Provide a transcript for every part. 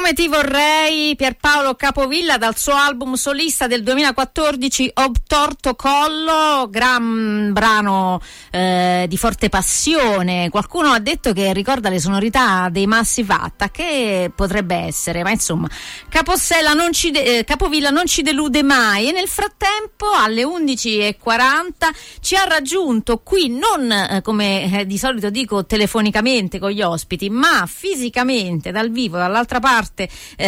Come ti vorrei, Pierpaolo Capovilla, dal suo album solista del 2014 Obtorto Collo, gran brano di forte passione. Qualcuno ha detto che ricorda le sonorità dei Massive Attack, che potrebbe essere, ma insomma Capovilla non ci delude mai, e nel frattempo alle 11:40 ci ha raggiunto qui, non come di solito dico telefonicamente con gli ospiti, ma fisicamente dal vivo, dall'altra parte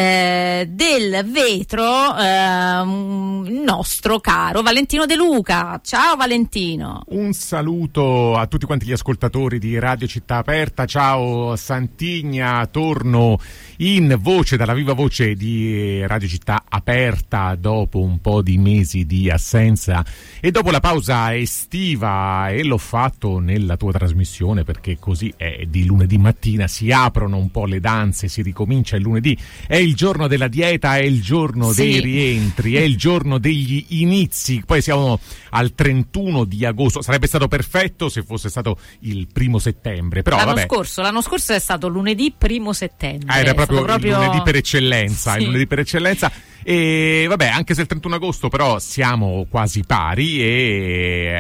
del vetro, il nostro caro Valentino De Luca. Ciao Valentino. Un saluto a tutti quanti gli ascoltatori di Radio Città Aperta. Ciao Santigna, torno in voce dalla viva voce di Radio Città Aperta dopo un po' di mesi di assenza e dopo la pausa estiva, e l'ho fatto nella tua trasmissione perché così è, di lunedì mattina si aprono un po' le danze, si ricomincia il lunedì, è il giorno della dieta, è il giorno dei rientri, è il giorno degli inizi. Poi siamo al 31 di agosto, sarebbe stato perfetto se fosse stato il 1° settembre, però l'anno scorso è stato lunedì 1° settembre, era proprio il lunedì per eccellenza, sì. Il lunedì per eccellenza. E vabbè, anche se il 31 agosto però siamo quasi pari e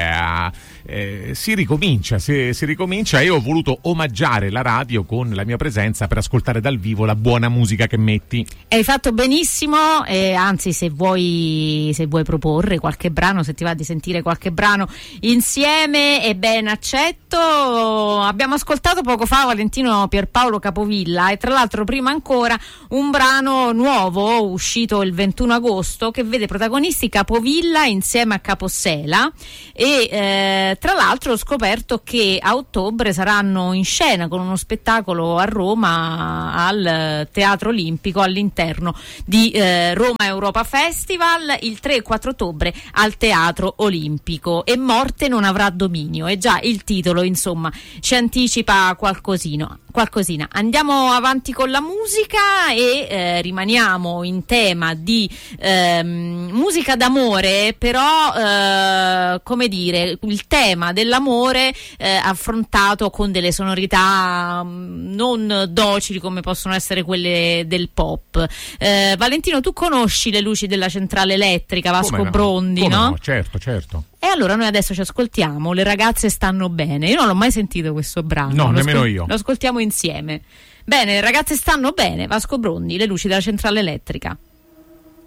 si ricomincia e ho voluto omaggiare la radio con la mia presenza per ascoltare dal vivo la buona musica che metti. Hai fatto benissimo, e anzi se vuoi proporre qualche brano, se ti va di sentire qualche brano insieme, è ben accetto. Abbiamo ascoltato poco fa Valentino Pierpaolo Capovilla, e tra l'altro prima ancora un brano nuovo uscito il 21 agosto che vede protagonisti Capovilla insieme a Capossela, e tra l'altro ho scoperto che a ottobre saranno in scena con uno spettacolo a Roma al Teatro Olimpico all'interno di Roma Europa Festival il 3 e 4 ottobre al Teatro Olimpico. E Morte non avrà dominio, e già il titolo insomma ci anticipa qualcosina. Andiamo avanti con la musica e rimaniamo in tema di musica d'amore, però come dire, il tema dell'amore affrontato con delle sonorità non docili come possono essere quelle del pop. Valentino, tu conosci Le luci della centrale elettrica, Vasco Brondi, no? No? Certo. E allora noi adesso ci ascoltiamo Le ragazze stanno bene. Io non l'ho mai sentito questo brano. No, nemmeno io. Lo ascoltiamo insieme. Bene, Le ragazze stanno bene, Vasco Brondi, Le luci della centrale elettrica.